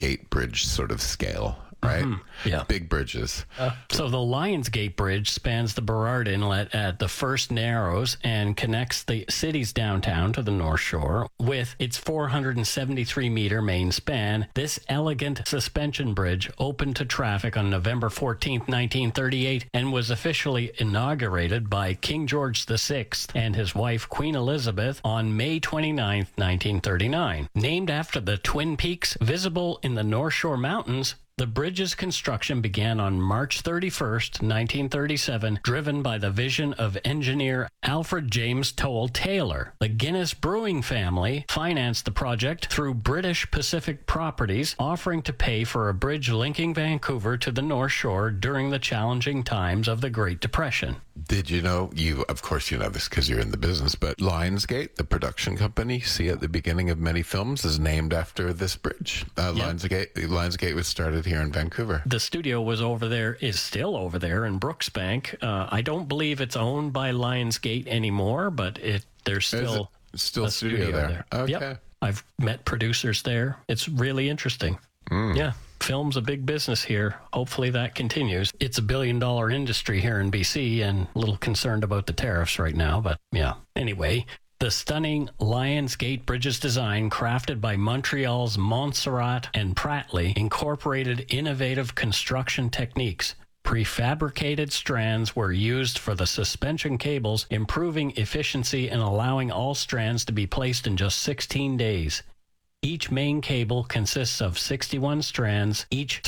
Gate Bridge sort of scale, right? Yeah. Big bridges. So the Lions Gate Bridge spans the Burrard Inlet at the First Narrows and connects the city's downtown to the North Shore. With its 473-meter main span, this elegant suspension bridge opened to traffic on November 14, 1938, and was officially inaugurated by King George VI and his wife, Queen Elizabeth, on May 29, 1939. Named after the Twin Peaks visible in the North Shore Mountains, the bridge's construction began on March 31st, 1937, driven by the vision of engineer Alfred James Toll Taylor. The Guinness Brewing family financed the project through British Pacific Properties, offering to pay for a bridge linking Vancouver to the North Shore during the challenging times of the Great Depression. Did you know, of course you know this because you're in the business, but Lionsgate, the production company, see at the beginning of many films, is named after this bridge. Lionsgate was started here in Vancouver. The studio was over there, is still over there in Brooksbank. I don't believe it's owned by Lionsgate anymore, but there's still a studio there. Okay. Yep. I've met producers there. It's really interesting. Yeah. Film's a big business here. Hopefully that continues. It's a billion-dollar industry here in BC, and a little concerned about the tariffs right now, but yeah. Anyway, the stunning Lionsgate Bridge's design, crafted by Montreal's Montserrat and Prattley, incorporated innovative construction techniques. Prefabricated strands were used for the suspension cables, improving efficiency and allowing all strands to be placed in just 16 days. Each main cable consists of 61 strands, each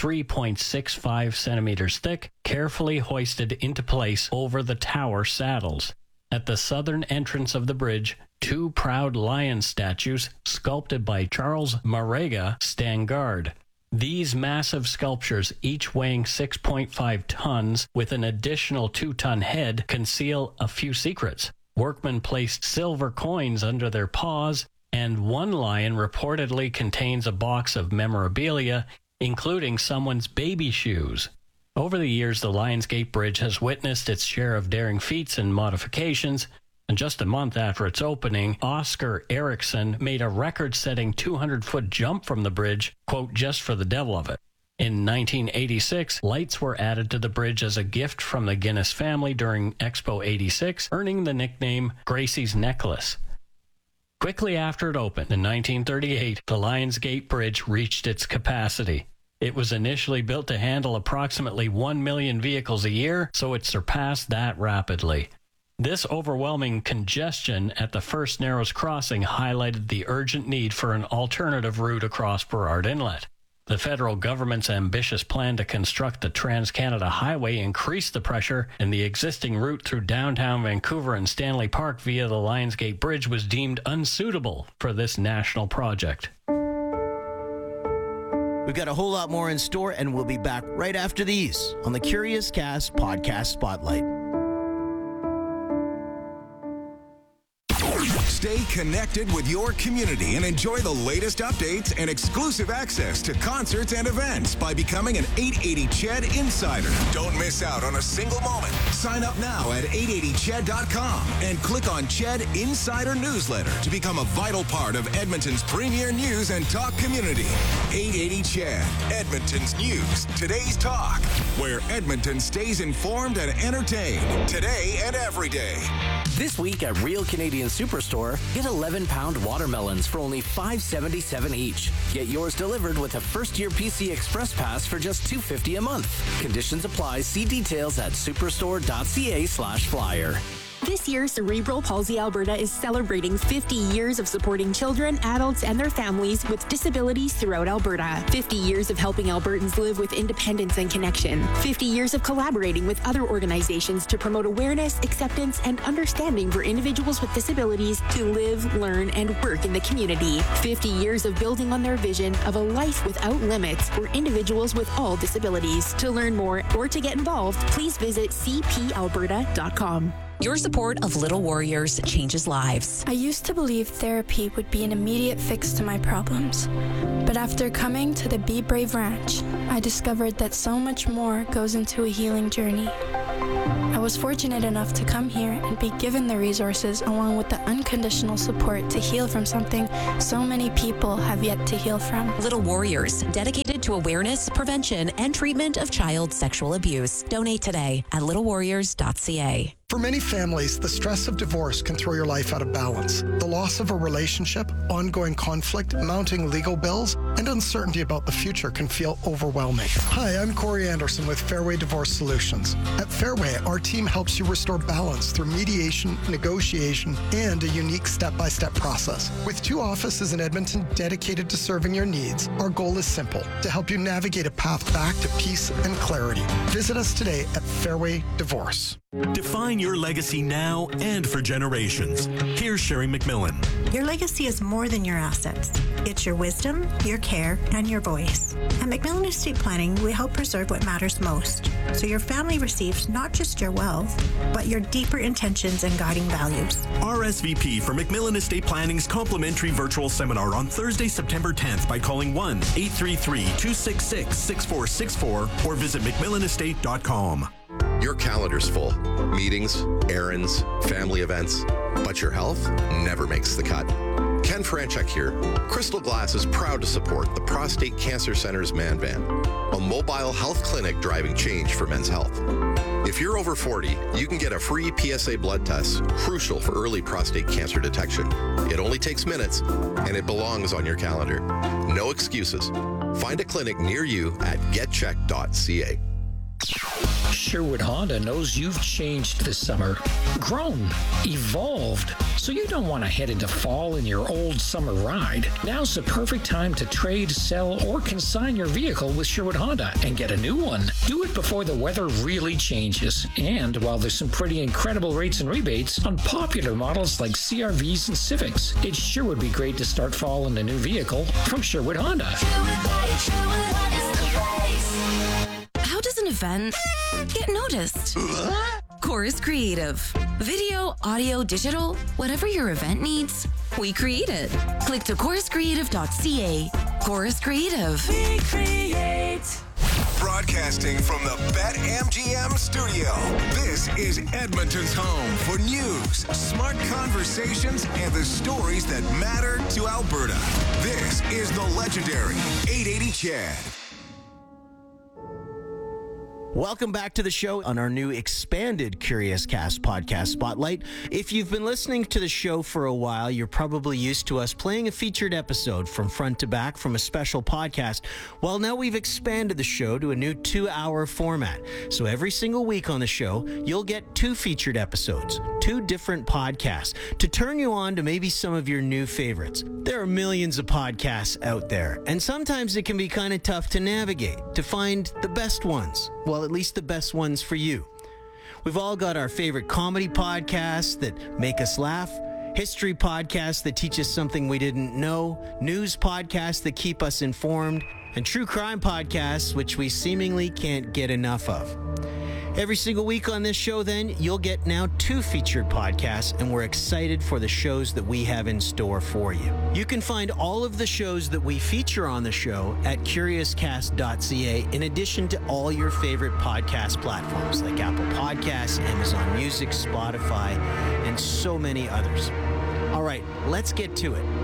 3.65 centimeters thick, carefully hoisted into place over the tower saddles. At the southern entrance of the bridge, two proud lion statues, sculpted by Charles Marega, stand guard. These massive sculptures, each weighing 6.5 tons with an additional 2-ton head, conceal a few secrets. Workmen placed silver coins under their paws, and one lion reportedly contains a box of memorabilia, including someone's baby shoes. Over the years, the Lionsgate Bridge has witnessed its share of daring feats and modifications, and just a month after its opening, Oscar Erickson made a record-setting 200-foot jump from the bridge, quote, just for the devil of it. In 1986, lights were added to the bridge as a gift from the Guinness family during Expo 86, earning the nickname Gracie's Necklace. Quickly after it opened in 1938, the Lionsgate Bridge reached its capacity. It was initially built to handle approximately 1 million vehicles a year, so it surpassed that rapidly. This overwhelming congestion at the First Narrows crossing highlighted the urgent need for an alternative route across Burrard Inlet. The federal government's ambitious plan to construct the Trans-Canada Highway increased the pressure, and the existing route through downtown Vancouver and Stanley Park via the Lionsgate Bridge was deemed unsuitable for this national project. We've got a whole lot more in store, and we'll be back right after these on the Curious Cast Podcast Spotlight. Stay connected with your community and enjoy the latest updates and exclusive access to concerts and events by becoming an 880 CHED Insider. Don't miss out on a single moment. Sign up now at 880ched.com and click on CHED Insider Newsletter to become a vital part of Edmonton's premier news and talk community. 880 CHED, Edmonton's news, today's talk, where Edmonton stays informed and entertained today and every day. This week at Real Canadian Superstore, get 11-pound watermelons for only $5.77 each. Get yours delivered with a first-year PC Express Pass for just $2.50 a month. Conditions apply. See details at superstore.ca/flyer. This year, Cerebral Palsy Alberta is celebrating 50 years of supporting children, adults, and their families with disabilities throughout Alberta. 50 years of helping Albertans live with independence and connection. 50 years of collaborating with other organizations to promote awareness, acceptance, and understanding for individuals with disabilities to live, learn, and work in the community. 50 years of building on their vision of a life without limits for individuals with all disabilities. To learn more or to get involved, please visit cpalberta.com. Your support of Little Warriors changes lives. I used to believe therapy would be an immediate fix to my problems. But after coming to the Be Brave Ranch, I discovered that so much more goes into a healing journey. I was fortunate enough to come here and be given the resources along with the unconditional support to heal from something so many people have yet to heal from. Little Warriors, dedicated to awareness, prevention, and treatment of child sexual abuse. Donate today at littlewarriors.ca. For many families, the stress of divorce can throw your life out of balance. The loss of a relationship, ongoing conflict, mounting legal bills, and uncertainty about the future can feel overwhelming. Hi, I'm Corey Anderson with Fairway Divorce Solutions. At Fairway, our team helps you restore balance through mediation, negotiation, and a unique step-by-step process. With 2 offices in Edmonton dedicated to serving your needs, our goal is simple: to help you navigate a path back to peace and clarity. Visit us today at Fairway Divorce. Define your legacy now and for generations. Here's Sherry McMillan. Your legacy is more than your assets. It's your wisdom, your care, and your voice. At McMillan Estate Planning, we help preserve what matters most, so your family receives not just your wealth, but your deeper intentions and guiding values. RSVP for McMillan Estate Planning's complimentary virtual seminar on Thursday, September 10th by calling 1-833-266-6464 or visit McMillanestate.com. Your calendar's full. Meetings, errands, family events. But your health never makes the cut. Ken Franchuk here. Crystal Glass is proud to support the Prostate Cancer Center's Man Van, a mobile health clinic driving change for men's health. If you're over 40, you can get a free PSA blood test, crucial for early prostate cancer detection. It only takes minutes, and it belongs on your calendar. No excuses. Find a clinic near you at getcheck.ca. Sherwood Honda knows you've changed this summer, grown, evolved, so you don't want to head into fall in your old summer ride. Now's the perfect time to trade, sell, or consign your vehicle with Sherwood Honda and get a new one. Do it before the weather really changes. And while there's some pretty incredible rates and rebates on popular models like CR-Vs and Civics, it sure would be great to start fall in a new vehicle from Sherwood Honda. How does an event get noticed? Chorus Creative. Video, audio, digital, whatever your event needs, we create it. Click to choruscreative.ca. Chorus Creative. We create. Broadcasting from the BetMGM studio, this is Edmonton's home for news, smart conversations, and the stories that matter to Alberta. This is the legendary 880 Chad. Welcome back to the show on our new expanded Curious Cast podcast spotlight. If you've been listening to the show for a while, you're probably used to us playing a featured episode from front to back from a special podcast. Well, now we've expanded the show to a new 2-hour format. So every single week on the show, you'll get 2 featured episodes, 2 different podcasts to turn you on to maybe some of your new favorites. There are millions of podcasts out there, and sometimes it can be kind of tough to navigate, to find the best ones. Well, at least the best ones for you. We've all got our favorite comedy podcasts that make us laugh, history podcasts that teach us something we didn't know, news podcasts that keep us informed, and true crime podcasts which we seemingly can't get enough of. Every single week on this show, then, you'll get now 2 featured podcasts, and we're excited for the shows that we have in store for you. You can find all of the shows that we feature on the show at curiouscast.ca, in addition to all your favorite podcast platforms like Apple Podcasts, Amazon Music, Spotify, and so many others. All right, let's get to it.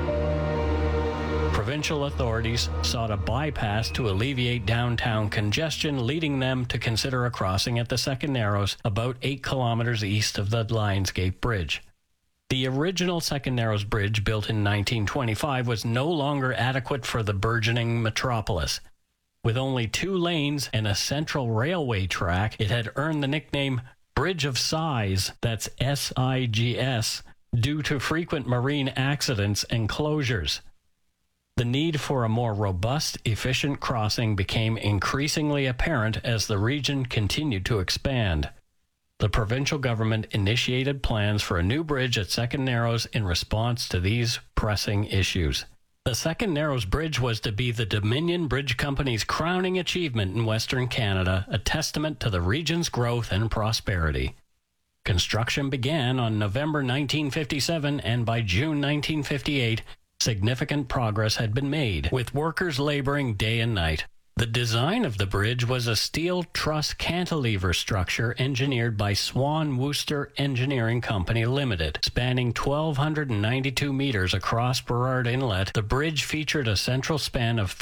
Provincial authorities sought a bypass to alleviate downtown congestion, leading them to consider a crossing at the Second Narrows about 8 kilometers east of the Lionsgate Bridge. The original Second Narrows Bridge, built in 1925, was no longer adequate for the burgeoning metropolis. With only 2 lanes and a central railway track, it had earned the nickname Bridge of Sighs, that's SIGS, due to frequent marine accidents and closures. The need for a more robust, efficient crossing became increasingly apparent as the region continued to expand. The provincial government initiated plans for a new bridge at Second Narrows in response to these pressing issues. The Second Narrows Bridge was to be the Dominion Bridge Company's crowning achievement in Western Canada, a testament to the region's growth and prosperity. Construction began on November 1957, and by June 1958, significant progress had been made, with workers laboring day and night. The design of the bridge was a steel truss cantilever structure engineered by Swan Wooster Engineering Company Limited. Spanning 1,292 meters across Burrard Inlet, the bridge featured a central span of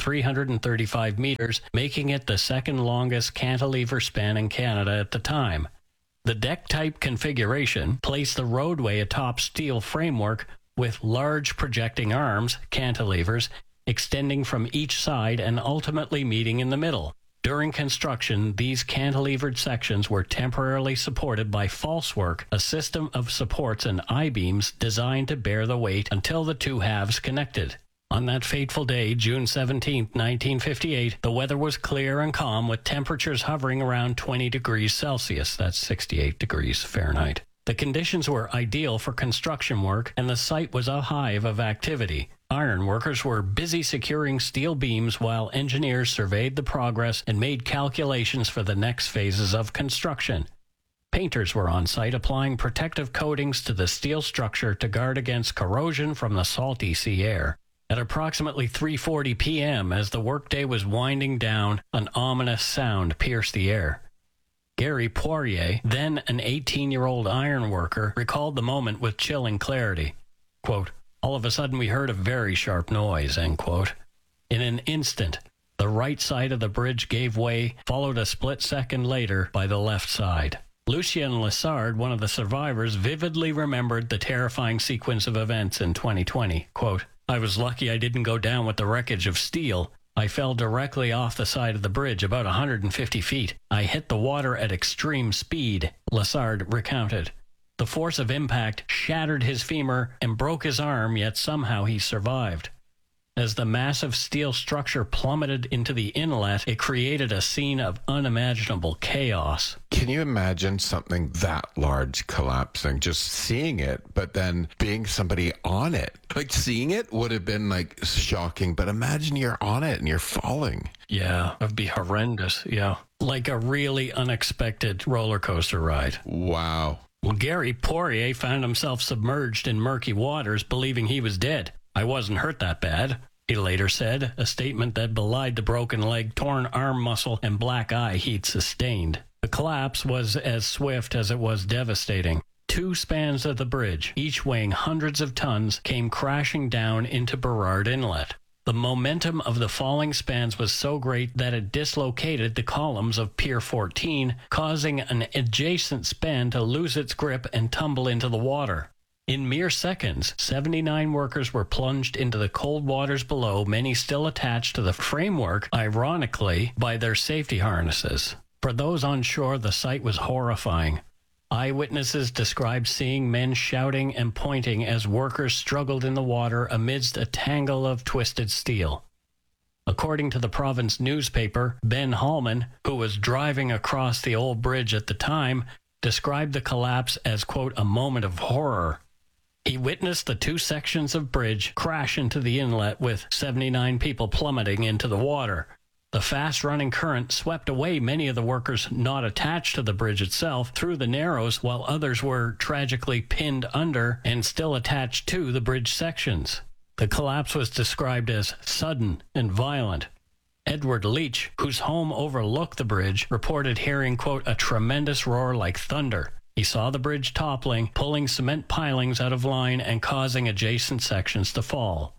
335 meters, making it the second longest cantilever span in Canada at the time. The deck-type configuration placed the roadway atop steel framework with large projecting arms, cantilevers, extending from each side and ultimately meeting in the middle. During construction, these cantilevered sections were temporarily supported by falsework, a system of supports and I-beams designed to bear the weight until the two halves connected. On that fateful day, June 17, 1958, the weather was clear and calm with temperatures hovering around 20 degrees Celsius, that's 68 degrees Fahrenheit. The conditions were ideal for construction work and the site was a hive of activity. Iron workers were busy securing steel beams while engineers surveyed the progress and made calculations for the next phases of construction. Painters were on site applying protective coatings to the steel structure to guard against corrosion from the salty sea air. At approximately 3:40 p.m., as the workday was winding down, an ominous sound pierced the air. Gary Poirier, then an 18-year-old iron worker, recalled the moment with chilling clarity. Quote, "All of a sudden we heard a very sharp noise," end quote. In an instant, the right side of the bridge gave way, followed a split second later by the left side. Lucien Lessard, one of the survivors, vividly remembered the terrifying sequence of events in 2020. Quote, "I was lucky I didn't go down with the wreckage of steel. I fell directly off the side of the bridge, about 150 feet. I hit the water at extreme speed," Lessard recounted. The force of impact shattered his femur and broke his arm, yet somehow he survived. As the massive steel structure plummeted into the inlet, it created a scene of unimaginable chaos. Can you imagine something that large collapsing, just seeing it, but then being somebody on it? Like, seeing it would have been, like, shocking, but imagine you're on it and you're falling. Yeah, it'd be horrendous, yeah. Like a really unexpected roller coaster ride. Wow. Well, Gary Poirier found himself submerged in murky waters, believing he was dead. "I wasn't hurt that bad," he later said, a statement that belied the broken leg, torn arm muscle, and black eye he'd sustained. The collapse was as swift as it was devastating. 2 spans of the bridge, each weighing hundreds of tons, came crashing down into Burrard Inlet. The momentum of the falling spans was so great that it dislocated the columns of Pier 14, causing an adjacent span to lose its grip and tumble into the water. In mere seconds, 79 workers were plunged into the cold waters below, many still attached to the framework, ironically, by their safety harnesses. For those on shore, the sight was horrifying. Eyewitnesses described seeing men shouting and pointing as workers struggled in the water amidst a tangle of twisted steel. According to the province newspaper, Ben Hallman, who was driving across the old bridge at the time, described the collapse as, quote, "a moment of horror." He witnessed the 2 sections of bridge crash into the inlet with 79 people plummeting into the water. The fast-running current swept away many of the workers not attached to the bridge itself through the narrows, while others were tragically pinned under and still attached to the bridge sections. The collapse was described as sudden and violent. Edward Leach, whose home overlooked the bridge, reported hearing, quote, "a tremendous roar like thunder." He saw the bridge toppling, pulling cement pilings out of line and causing adjacent sections to fall.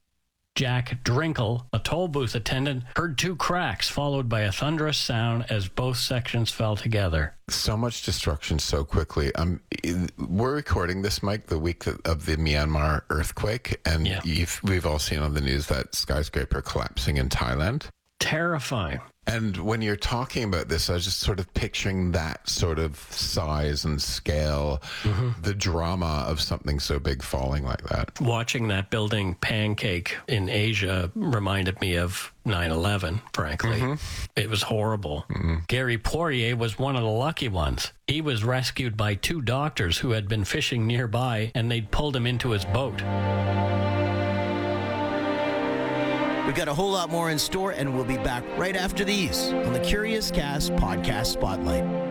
Jack Drinkle, a toll booth attendant, heard 2 cracks followed by a thunderous sound as both sections fell together. So much destruction so quickly. We're recording this, Mike, the week of the Myanmar earthquake, and we've all seen on the news that skyscraper collapsing in Thailand. Terrifying. And when you're talking about this, I was just sort of picturing that sort of size and scale, the drama of something so big falling like that. Watching that building pancake in Asia reminded me of 9/11, frankly. It was horrible. Gary Poirier was one of the lucky ones. He was rescued by 2 doctors who had been fishing nearby, and they'd pulled him into his boat. We've got a whole lot more in store, and we'll be back right after these on the Curious Cast Podcast Spotlight.